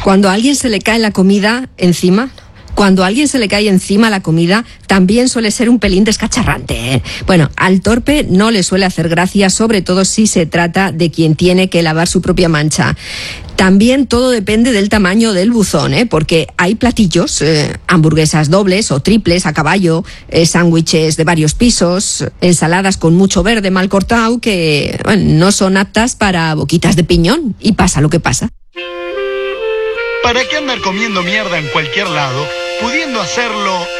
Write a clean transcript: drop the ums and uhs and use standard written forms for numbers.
Cuando a alguien se le cae la comida encima... Cuando a alguien se le cae encima la comida, también suele ser un pelín descacharrante, ¿eh? Bueno, al torpe no le suele hacer gracia, sobre todo si se trata de quien tiene que lavar su propia mancha. También todo depende del tamaño del buzón, ¿eh? Porque hay platillos, hamburguesas dobles o triples a caballo, sándwiches de varios pisos, ensaladas con mucho verde mal cortado que no son aptas para boquitas de piñón, y pasa lo que pasa. ¿Para qué andar comiendo mierda en cualquier lado, pudiendo hacerlo